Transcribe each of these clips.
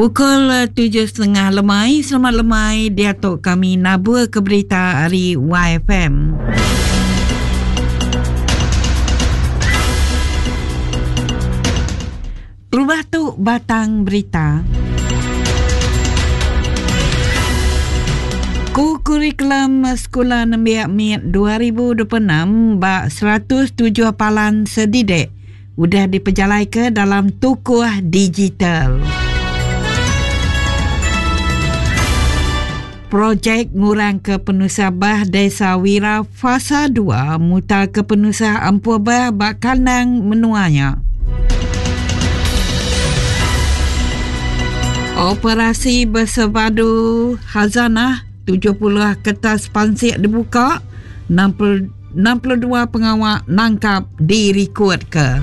Pukul 7.30 lemai. Selamat lemai di atuk kami nabur ke berita hari YFM. Perubah tu batang berita. Kurikulum Sekolah Nembiak Mit 2026 bak 107 hafalan sedidik sudah diperjalai ke dalam tukuh digital. Projek ngurang kepenusah Desa Wira Fasa 2 muta kepenusah Ampua Bah bak kandang menuanya. Operasi bersepadu khazanah 70 kertas pansik dibuka, 62 pengawal nangkap direkod ke.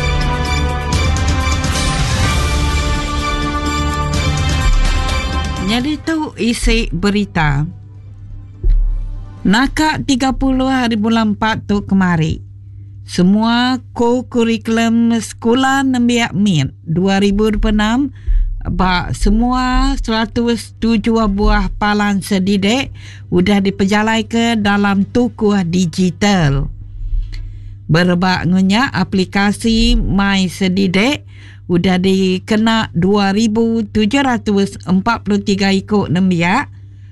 Jadi tu isi berita. Nakak 30 hari bulan 4 tu kemari. Semua kurikulum Sekolah Nembiak Mit 2026 bak semua 107 buah palan sedidik sudah diperjalai ke dalam tukuh digital. Berbak ngunya aplikasi My Sedidik sudah dikena 2,743 ikut nembiak,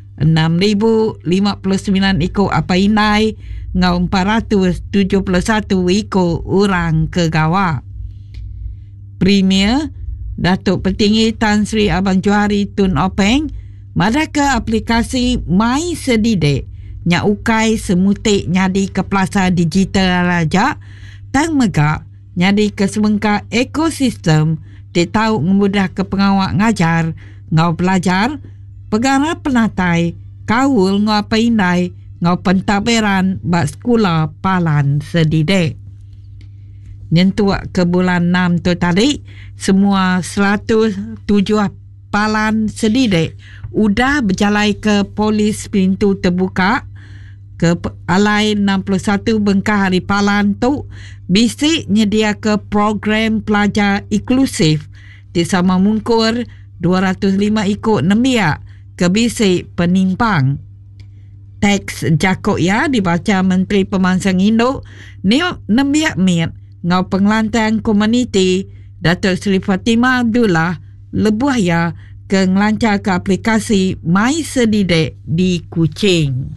6,059 ikut apa inai, ngau 471 ikut orang kegawa. Premier Datuk Petinggi Tan Sri Abang Johari Tun Openg madaka aplikasi My Sedidik nya ukai semutik nyadi ke plaza digital raja tang megak nyadi ke semengka ekosistem ditau memudah ke pengawak ngajar ngau belajar pegara penatai kaul ngau paindai ngau pentaberan bak sekolah palan sedidik. Nyentuak ke bulan 6 tu tadi, semua 107 palan sedidik udah berjalai ke polis pintu terbuka ke alai 61 bengkah hari palan tu bisik nyedia ke program pelajar inklusif di sama mungkur 205 ikut nembiak ke bisik penimpang. Teks jakok ya dibaca Menteri Pemansang Induk Nembiak Mit ngau pengelantang komuniti Datuk Seri Fatimah Abdullah lebuh ya ke ngelancar ke aplikasi My Sedidik di Kuching.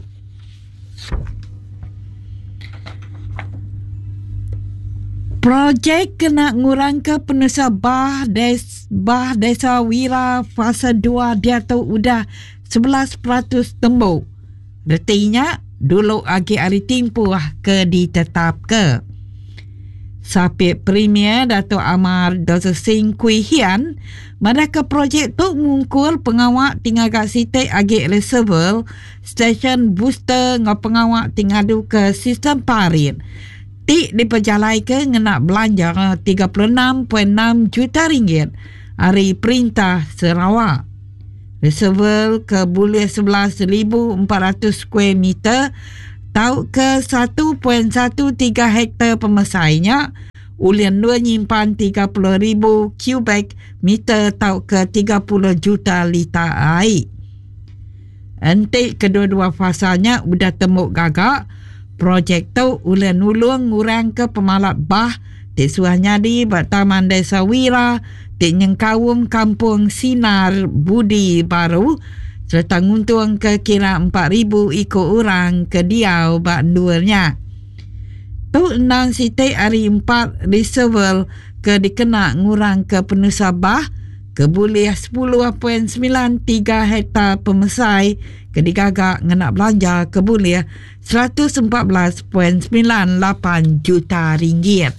Projek kena ngurang ke penusah Desa Wira Fasa 2 dia tu udah 11% tembuk. Retinya dulu agi hari timpuh ke ditetap ke. Sapit Premier Datuk Amar Dr. Singh Kui Hian madaka projek tu mengungkul pengawak tinggal kat sitik agi reservoir stesen booster ngau pengawak tinggal ke sistem parit tik diperjalai ke ngenak belanja 36.6 juta ringgit hari Perintah Sarawak. Reservoir ke boleh 11,400 square meter tau ke 1.13 hektar pemesainya ulian 2 nyimpan 30,000 kubik meter tau ke 30 juta liter air. Entik kedua-dua fasanya udah tembuk gagak. Projek tu ulian ulung ngurang ke pemalap bah di Suahnyadi Taman Desa Wira di Nyengkawum Kampung Sinar Budi Baru serta nguntung ke kira 4,000 ikut orang ke diau bak duanya. Tu nang sitik hari 4 reservoir ke dikena ngurang ke penusah bah ke boleh 10.93 hektar pemesai ke digagak ngenak belanja ke boleh 114.98 juta ringgit.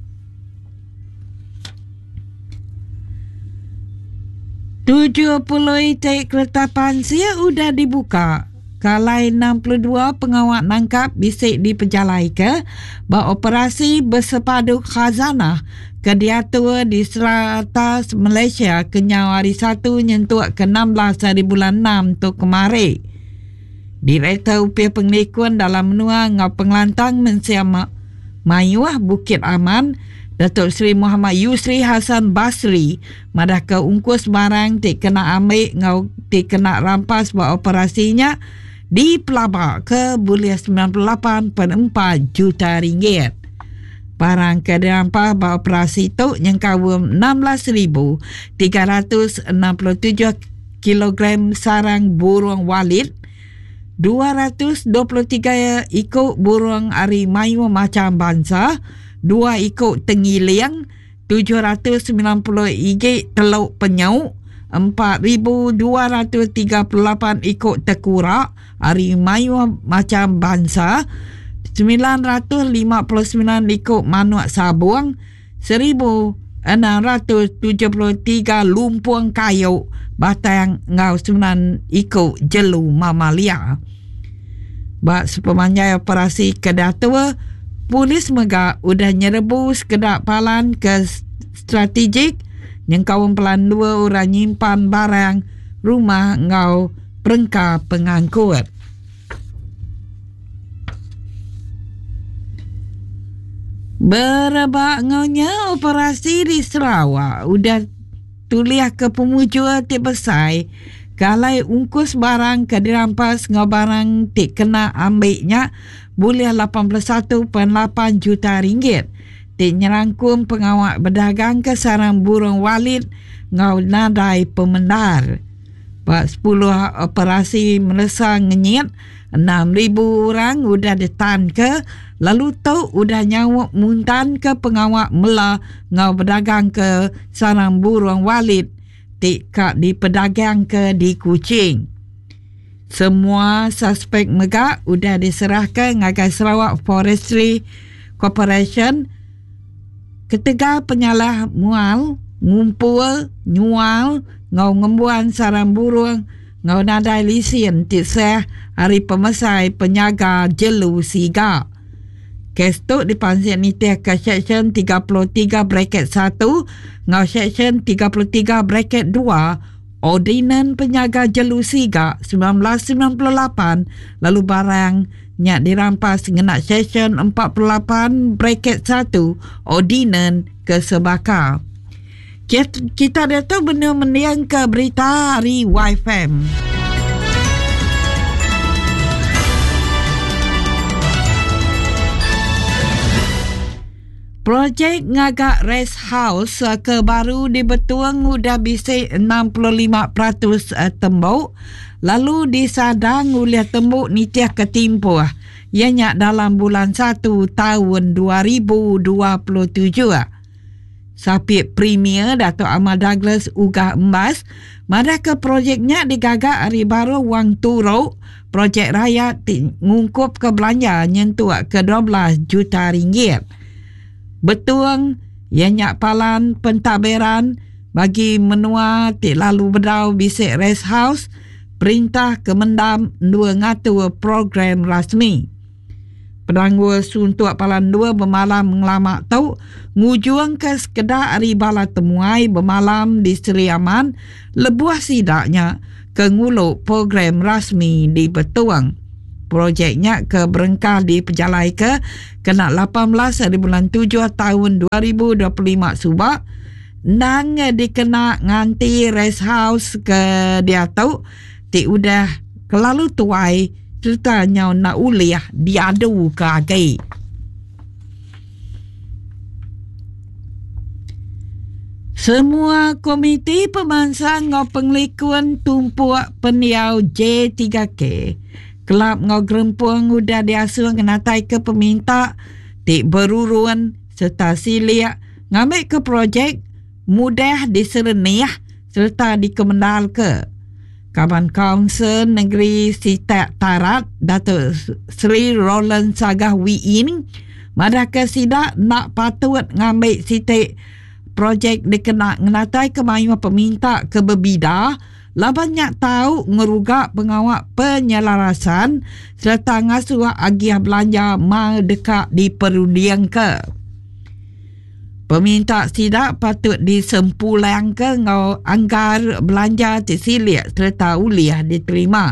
Tujuh puluh itik kereta pansia udah dibuka. Kalai 62 pengawal nangkap bisik diperjalai ke bak operasi bersepadu khazanah ke diatur di Seratas Malaysia kenyau hari 1 nyentuak ke 16 hari bulan 6 tu kemari. Direktur Upaya Penglikuan dalam menua ngau pengelantang mensiam Mayuah Bukit Aman Datuk Seri Muhammad Yusri Hassan Basri madah ke ungkus barang tik kena ambil ngau tik kena rampas buat operasinya di pelabak ke bulia 98.4 juta ringgit. Barang ke dirampas buat operasi tu yang kawum 16,367 kilogram sarang burung walit, 223 ikut burung arimayu macam bangsa, 2 ikut tengiliang, 790 igit teluk penyau, 4,238 ikut tekurak arimayu macam bangsa, 959 ikut manuak sabuang, 1,673 lumpuang kayu batang ngau 9 ikut jelu mamalia. Bak sepemanjang operasi kedatua, Polis Megak udah nyerbu sekedap palan ke strategik yang kawan pelan 2 orang nyimpan barang rumah ngau perengka pengangkut. Berebak ngaunya operasi di Sarawak udah tuliah ke pemujua ti besai kalai ungkus barang ke dirampas ngau barang ti kena ambilnya boleh 81.8 juta ringgit. Tik nyerangkum pengawal berdagang ke sarang burung walit ngau nadai pemendar. Bak 10 operasi melesa ngenyit, 6,000 orang udah detan ke, lalu tu udah nyawak muntan ke pengawal mela ngau berdagang ke sarang burung walit. Tik kak di pedagang ke di Kuching. Semua suspek megak udah diserahkan ngagai Sarawak Forestry Corporation. Ketiga penyalah mual, ngumpul, nyual, ngau ngembuan sarang burung, ngau nadai lisin tisah hari pemesai penyaga jelu siga. Kes tu dipansian nitih ke Seksyen 33 bracket 1 ngau Seksyen 33 bracket 2 Ordinan Penyaga Jelu Siga 1998, lalu barang nyak dirampas ngena Seksyen 48 bracket 1 Ordinan ke Sebaka. Kita dah tahu benda mendiang ke berita hari YFM. Projek ngagak rest house ke baru di Betuang udah bisik 65% tembok, lalu disadang oleh tembok nitiah ketimpuh ianya dalam bulan 1 tahun 2027. Sapit Premier Datuk Ahmad Douglas Ugah Embas madah ke projeknya digagak hari baru wang turuk projek rakyat ngungkup ke belanja nyentuh ke 12 juta ringgit. Betuang ianya palan pentadbiran bagi menua tik lalu berdau bisik rest house, perintah kemendam 2 ngatur program rasmi. Penangguh suntuk palan 2 bermalam ngelamak tau ngujuang ke sekedar hari bala temuai bermalam di Seri Aman lebuah sidaknya ke nguluk program rasmi di Betuang. Projeknya ke berengkal di pejalai ke kena 18 hari bulan 7 tahun 2025 subak nang dikena nganti rest house ke dia tahu ti udah kelalu tuai ceritanya nak uliah diadu ke agai. Semua komiti pemansang ngau penglikuan tumpuak peniau J3K Kelab ngau gerempung udah diasuh ngenatai ke peminta tik beruruan serta siliak ngambil ke projek mudah disereniah serta dikemendal ke. Kaban Kaunsil Negeri Sitak Tarat Datuk Seri Roland Sagah Wiin madah ke sidak nak patut ngambil sitik projek dikena ngenatai ke mayuh peminta ke berbida. Lah banyak tahu ngerugak pengawal penyelarasan serta ngasuh agiah belanja mal dekat di perundian ke. Peminta sidak patut disempulang ke ngau anggar belanja tersilik serta uliah diterima.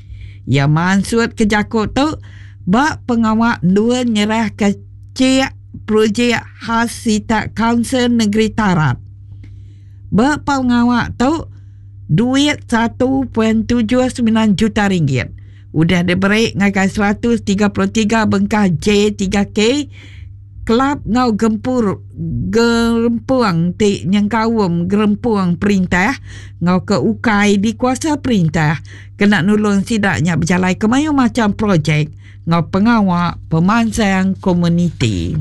Ya maksud kejakut tu bak pengawal 2 nyerah ke cik projek khas Sita Kaunsil Negeri Tarat. Berpengawak tu duit 1.79 juta ringgit. Udah diberi ngakai 133 bengkah J3K Kelab ngau gerempuang ti yang kawum gerempuang perintah ngau ke ukai di kuasa perintah kena nulung sidaknya berjalan ke mayu macam projek ngau pengawak pemansang komuniti.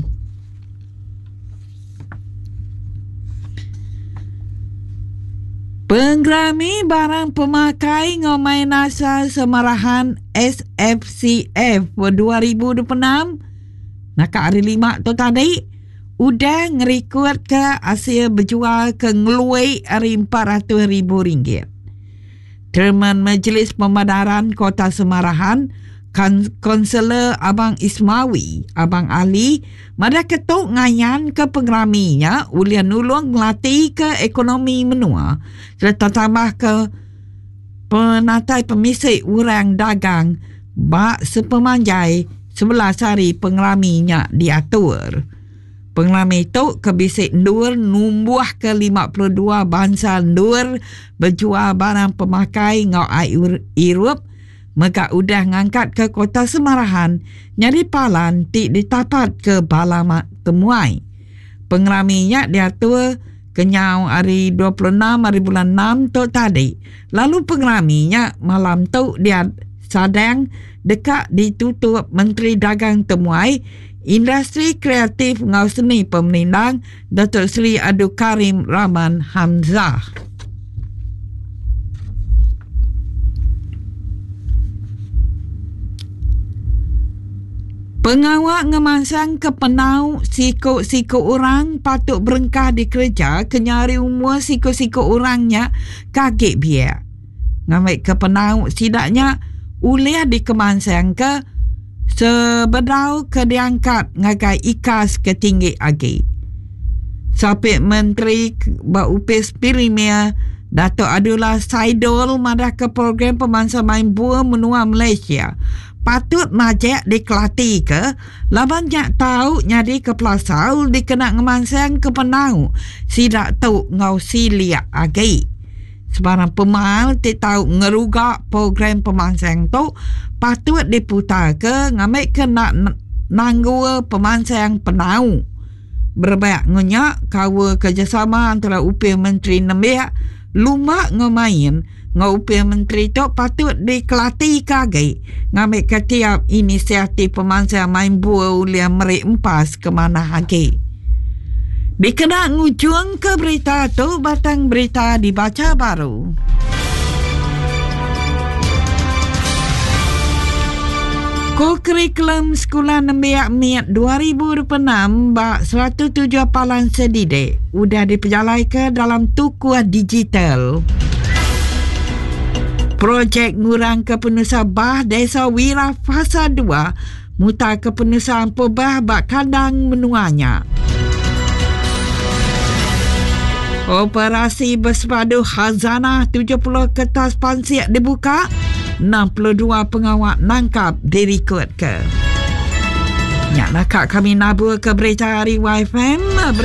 Penggerami barang pemakai ngau main asal semarahan SFCF 2026 nak hari 5 tu tadi udah ngerikut ke hasil berjual ke ngelui hari RM400,000. Terman Majlis Pemadaran Kota Semarahan Konselor Abang Ismawi, Abang Ali, mada ketuk ngayan ke penggeraminya ulian nulung ngelatih ke ekonomi menua serta tambah ke penatai pemisik urang dagang bak sepemanjai 11 hari penggeraminya diatur. Penggerami itu kebisik ndur numbuh ke 52 bangsa ndur berjual barang pemakai ngau air Europe maka udah ngangkat ke Kota Semarahan nyari palan ti ditapat ke Balamat Temuai. Penggeraminya diatur kenyau hari 26 hari bulan 6 tu tadi. Lalu penggeraminya malam tu dia sadang dekat ditutup Menteri Dagang Temuai, Industri Kreatif ngau Seni Pemerintah Datuk Seri Abdul Karim Rahman Hamzah. Pengawak ngemansang ke penau siku-siku orang patut berengkah di kerja kenyari umur siku-siku orangnya kaget biar. Ngambil ke penau sidaknya uliah dikemansang ke sebedau ke diangkat ngagai ikas ke tinggi agi. Sampai Menteri Upis Pirimia Datuk Abdullah Saidul madah ke program pemansa main buah menua Malaysia. Patut majak dikelati ke laban nyak tahu nyadi ke Pelasaul dikena ngemansang ke penau sidak tu ngau siliak agi. Sebarang pemal ti tahu ngerugak program pemansang tu patut diputar ke ngambil ke nak nanggua pemansang penau. Berbaik ngenyak kawa kerjasama antara upil Menteri Nembia lumak ngemain ngupil Menteri tu patut dikelati kagi ngambil ke tiap inisiatif pemansang main buah uliah merik empas ke mana lagi. Dikena ngujung ke berita tu batang berita dibaca baru. Kurikulum Sekolah Nembiak Miat 2026 bak 107 palan sedidik udah diperjalai ke dalam tukuah digital. Projek ngurang kepenusan bah Desa Wira Fasa 2 mutar kepenusan pebah bak kandang menuanya. Operasi bersepadu khazanah 70 kertas pansiak dibuka, 62 pengawak nangkap dirikut ke. Nyak nakak kami nabur ke berita hari YFM.